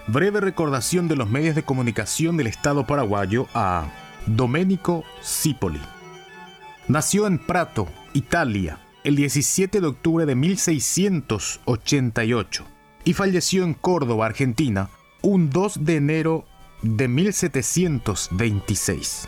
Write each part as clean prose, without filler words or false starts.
Breve recordación de los medios de comunicación del Estado paraguayo a Domenico Cipolli. Nació en Prato, Italia, el 17 de octubre de 1688 y falleció en Córdoba, Argentina, un 2 de enero de 1726.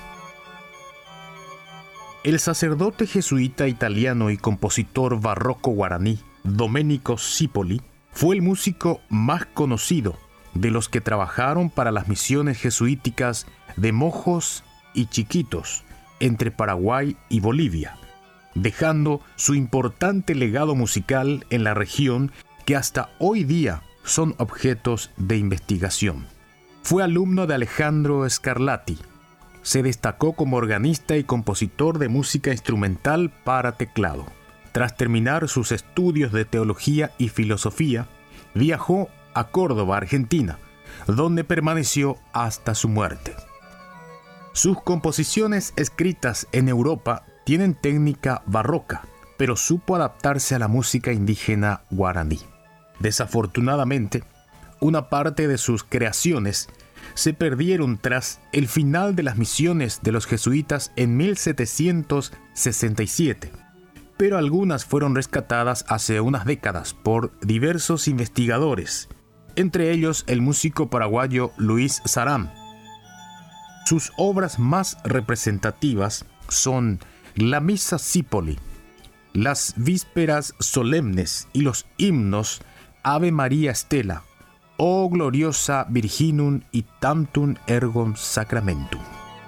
El sacerdote jesuita italiano y compositor barroco guaraní Domenico Cipolli fue el músico más conocido de los que trabajaron para las misiones jesuíticas de Mojos y Chiquitos entre Paraguay y Bolivia, dejando su importante legado musical en la región que hasta hoy día son objetos de investigación. Fue alumno de Alejandro Scarlatti. Se destacó como organista y compositor de música instrumental para teclado. Tras terminar sus estudios de teología y filosofía, viajó a Córdoba, Argentina, donde permaneció hasta su muerte. Sus composiciones escritas en Europa tienen técnica barroca, pero supo adaptarse a la música indígena guaraní. Desafortunadamente, una parte de sus creaciones se perdieron tras el final de las misiones de los jesuitas en 1767, pero algunas fueron rescatadas hace unas décadas por diversos investigadores, entre ellos el músico paraguayo Luis Sarán. Sus obras más representativas son la Misa Cipolli, las Vísperas Solemnes y los himnos Ave María Stella, O Gloriosa Virginum y Tantum Ergum Sacramentum.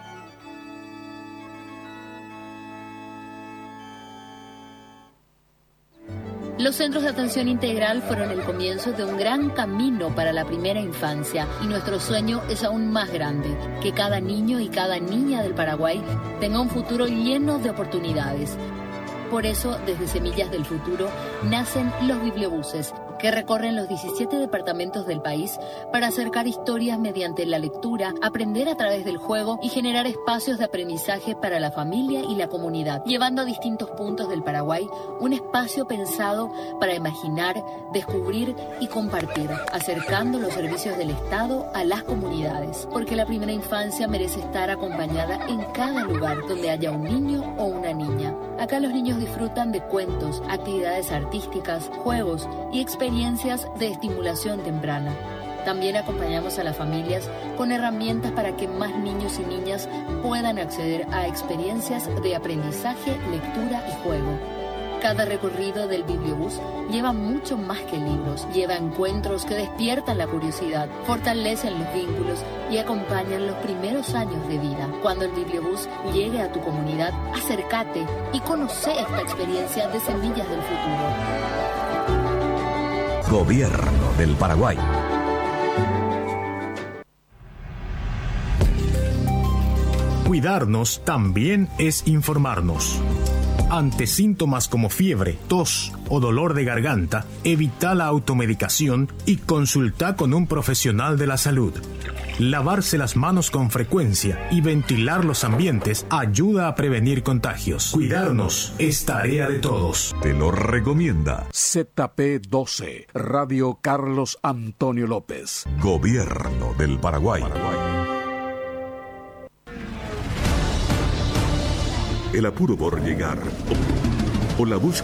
Los centros de atención integral fueron el comienzo de un gran camino para la primera infancia y nuestro sueño es aún más grande, que cada niño y cada niña del Paraguay tenga un futuro lleno de oportunidades. Por eso, desde Semillas del Futuro, nacen los bibliobuses, que recorren los 17 departamentos del país para acercar historias mediante la lectura, aprender a través del juego y generar espacios de aprendizaje para la familia y la comunidad, llevando a distintos puntos del Paraguay un espacio pensado para imaginar, descubrir y compartir, acercando los servicios del Estado a las comunidades, porque la primera infancia merece estar acompañada en cada lugar donde haya un niño o una niña. Acá los niños disfrutan de cuentos, actividades artísticas, juegos y experiencias de estimulación temprana. También acompañamos a las familias con herramientas para que más niños y niñas puedan acceder a experiencias de aprendizaje, lectura y juego. Cada recorrido del bibliobús lleva mucho más que libros, lleva encuentros que despiertan la curiosidad, fortalecen los vínculos y acompañan los primeros años de vida. Cuando el bibliobús llegue a tu comunidad, acércate y conoce esta experiencia de Semillas del Futuro. Gobierno del Paraguay. Cuidarnos también es informarnos. Ante síntomas como fiebre, tos o dolor de garganta, evita la automedicación y consulta con un profesional de la salud. Lavarse las manos con frecuencia y ventilar los ambientes ayuda a prevenir contagios. Cuidarnos es tarea de todos. Te lo recomienda ZP12, Radio Carlos Antonio López. Gobierno del Paraguay. El apuro por llegar o la búsqueda